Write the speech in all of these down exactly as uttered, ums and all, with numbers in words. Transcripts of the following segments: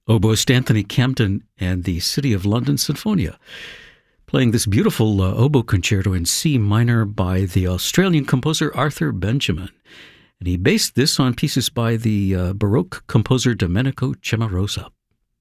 oboist Anthony Camden and the City of London Sinfonia, playing this beautiful uh, oboe concerto in C minor by the Australian composer Arthur Benjamin. And he based this on pieces by the uh, Baroque composer Domenico Cimarosa.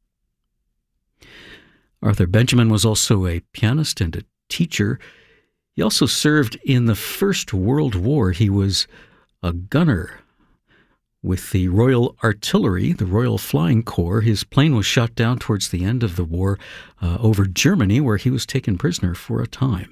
Arthur Benjamin was also a pianist and a teacher. He also served in the First World War. He was a gunner with the Royal Artillery, the Royal Flying Corps. His plane was shot down towards the end of the war uh, over Germany, where he was taken prisoner for a time.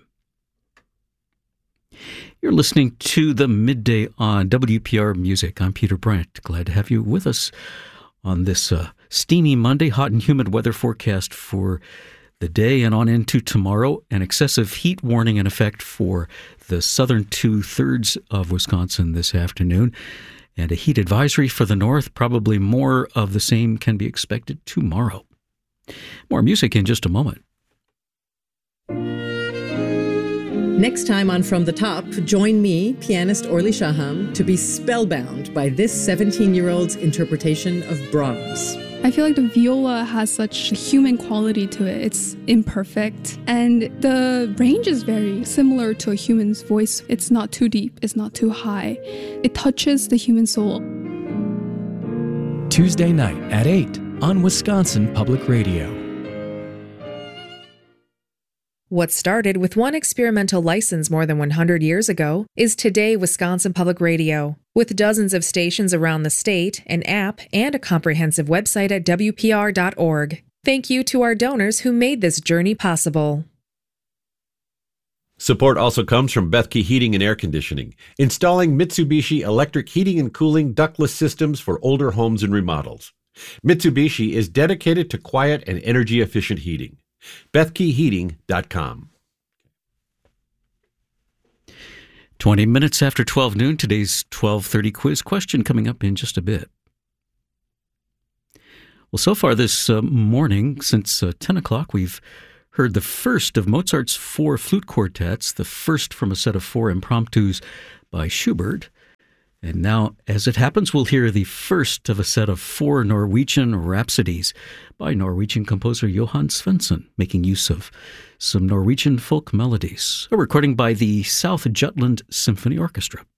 You're listening to the Midday on W P R Music. I'm Peter Brandt. Glad to have you with us on this uh, steamy Monday, hot and humid weather forecast for the day and on into tomorrow. An excessive heat warning in effect for the southern two-thirds of Wisconsin this afternoon, and a heat advisory for the north. Probably more of the same can be expected tomorrow. More music in just a moment. Next time on From the Top, join me, pianist Orly Shaham, to be spellbound by this seventeen-year-old's interpretation of Brahms. I feel like the viola has such a human quality to it. It's imperfect. And the range is very similar to a human's voice. It's not too deep. It's not too high. It touches the human soul. Tuesday night at eight on Wisconsin Public Radio. What started with one experimental license more than one hundred years ago is today Wisconsin Public Radio. With dozens of stations around the state, an app, and a comprehensive website at W P R dot org. Thank you to our donors who made this journey possible. Support also comes from Bethke Heating and Air Conditioning, installing Mitsubishi electric heating and cooling ductless systems for older homes and remodels. Mitsubishi is dedicated to quiet and energy-efficient heating. Bethke Heating dot com. twenty minutes after twelve noon, today's twelve thirty quiz question coming up in just a bit. Well, so far this uh, morning, since uh, ten o'clock, we've heard the first of Mozart's four flute quartets, the first from a set of four impromptus by Schubert. And now, as it happens, we'll hear the first of a set of four Norwegian rhapsodies by Norwegian composer Johan Svensson, making use of some Norwegian folk melodies. A recording by the South Jutland Symphony Orchestra.